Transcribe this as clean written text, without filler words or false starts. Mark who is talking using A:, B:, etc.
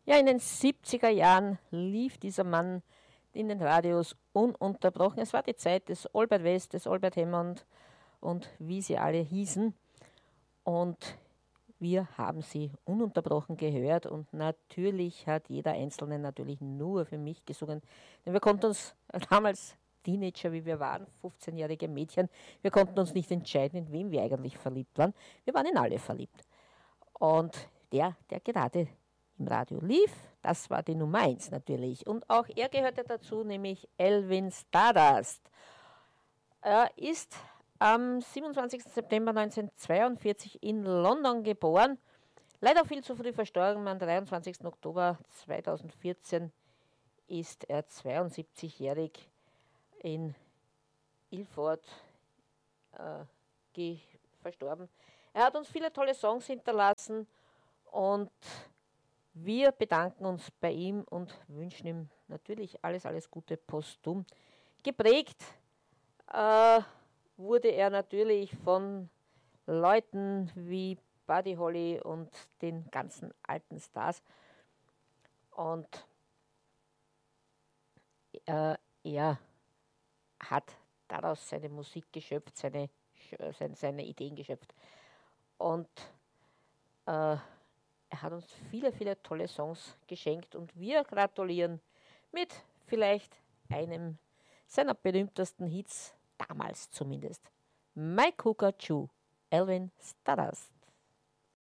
A: Ja, in den 70er Jahren lief dieser Mann in den Radios ununterbrochen. Es war die Zeit des Albert West, des Albert Hammond und wie sie alle hießen. Und wir haben sie ununterbrochen gehört und natürlich hat jeder Einzelne natürlich nur für mich gesungen. Denn wir konnten uns damals Teenager, wie wir waren, 15-jährige Mädchen, wir konnten uns nicht entscheiden, in wem wir eigentlich verliebt waren. Wir waren in alle verliebt. Und der gerade im Radio lief, das war die Nummer eins natürlich. Und auch er gehörte dazu, nämlich Elvin Stardust. Er ist am 27. September 1942 in London geboren. Leider viel zu früh verstorben. Am 23. Oktober 2014 ist er 72-jährig in Ilford verstorben. Er hat uns viele tolle Songs hinterlassen und wir bedanken uns bei ihm und wünschen ihm natürlich alles, alles Gute posthum. Geprägt wurde er natürlich von Leuten wie Buddy Holly und den ganzen alten Stars. Und er hat daraus seine Musik geschöpft, seine Ideen geschöpft. Und er hat uns viele, viele tolle Songs geschenkt und wir gratulieren mit vielleicht einem seiner berühmtesten Hits, damals zumindest. My Cuckoo, Elvin Stardust.